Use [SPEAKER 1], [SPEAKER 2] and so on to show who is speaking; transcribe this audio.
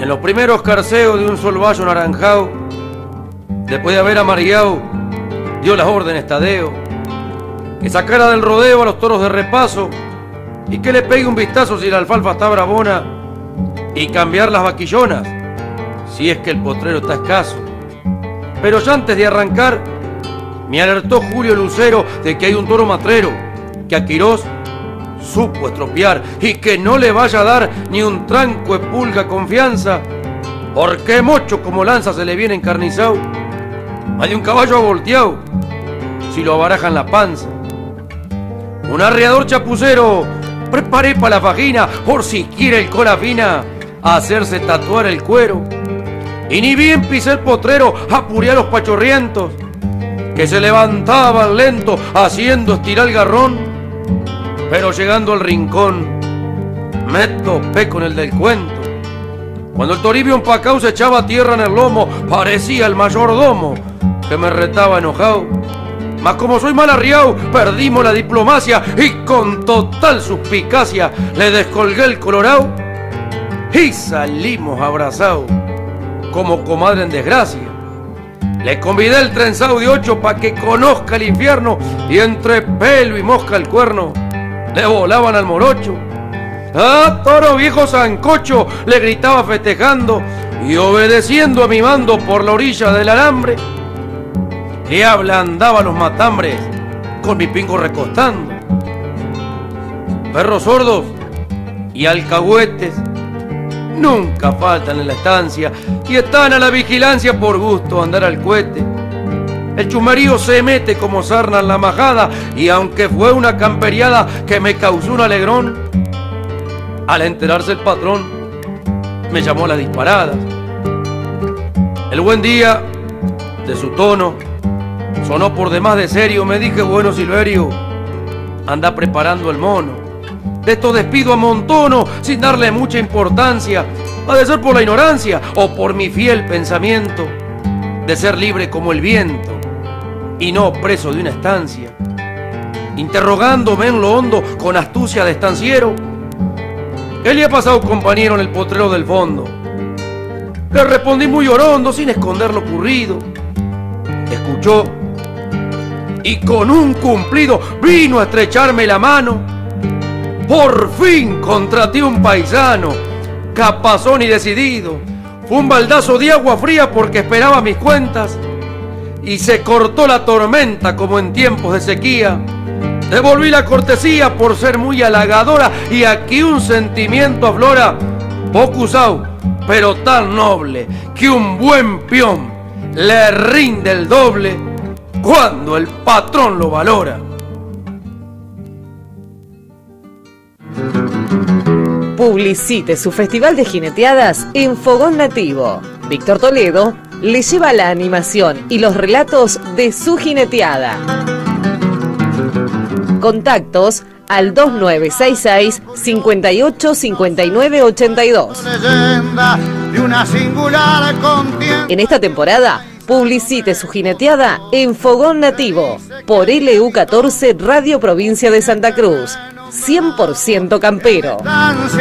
[SPEAKER 1] En los primeros carceos de un solvallo naranjao, después de haber amarillado, dio las órdenes Tadeo, que sacara del rodeo a los toros de repaso y que le pegue un vistazo si la alfalfa está bravona y cambiar las vaquillonas, si es que el potrero está escaso. Pero ya antes de arrancar, me alertó Julio Lucero de que hay un toro matrero que a Quirós supo estropear y que no le vaya a dar ni un tranco de pulga confianza, porque mocho como lanza se le viene encarnizado. Hay un caballo volteado si lo abarajan la panza. Un arriador chapucero preparé para la vagina por si quiere el cola fina a hacerse tatuar el cuero. Y ni bien pisé el potrero, apuré a los pachorrientos que se levantaban lento haciendo estirar el garrón. Pero llegando al rincón, me topé con el del cuento. Cuando el toribio empacao se echaba tierra en el lomo, parecía el mayordomo que me retaba enojado. Mas como soy mal arriado, perdimos la diplomacia y con total suspicacia le descolgué el colorao y salimos abrazados como comadre en desgracia. Le convidé el trenzado de 8 pa' que conozca el infierno y entre pelo y mosca el cuerno le volaban al morocho. ¡Ah, toro viejo sancocho! Le gritaba festejando y obedeciendo a mi mando por la orilla del alambre. Le ablandaba los matambres con mi pingo recostando. Perros sordos y alcahuetes nunca faltan en la estancia y están a la vigilancia por gusto andar al cohete. El chumerío se mete como sarna en la majada y aunque fue una camperiada que me causó un alegrón, al enterarse el patrón me llamó a las disparadas. El buen día de su tono sonó por demás de serio. Me dije, bueno Silverio, anda preparando el mono. De esto despido amontono sin darle mucha importancia. Ha de ser por la ignorancia o por mi fiel pensamiento de ser libre como el viento y no preso de una estancia. Interrogándome en lo hondo con astucia de estanciero, ¿qué le ha pasado, compañero, en el potrero del fondo? Le respondí muy orondo sin esconder lo ocurrido. Escuchó y con un cumplido vino a estrecharme la mano. Por fin contraté un paisano, capazón y decidido. Fue un baldazo de agua fría porque esperaba mis cuentas y se cortó la tormenta como en tiempos de sequía. Devolví la cortesía por ser muy halagadora y aquí un sentimiento aflora, poco usado, pero tan noble, que un buen peón le rinde el doble cuando el patrón lo valora.
[SPEAKER 2] Publicite su festival de jineteadas en Fogón Nativo. Víctor Toledo le lleva la animación y los relatos de su jineteada. Contactos al 2966 58 59 82. En esta temporada, publicite su jineteada en Fogón Nativo por LU14 Radio Provincia de Santa Cruz. 100% campero.